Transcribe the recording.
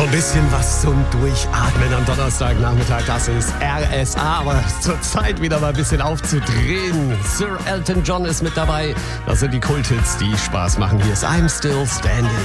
ein bisschen was zum Durchatmen am Donnerstagnachmittag. Das ist RSA, aber zur Zeit wieder mal ein bisschen aufzudrehen. Sir Elton John ist mit dabei. Das sind die Kulthits, die Spaß machen. Hier ist I'm Still Standing.